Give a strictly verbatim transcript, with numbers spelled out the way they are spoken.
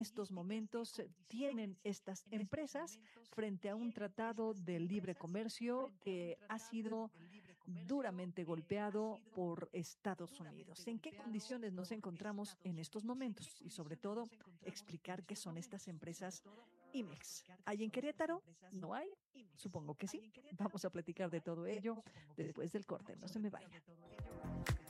estos momentos eh, tienen estas empresas frente a un tratado de libre comercio que ha sido duramente golpeado por Estados Unidos? ¿En qué condiciones nos encontramos en estos momentos? Y sobre todo, explicar qué son estas empresas IMEX. ¿Hay en Querétaro? ¿No hay? Supongo que sí. Vamos a platicar de todo ello después del corte. No se me vaya.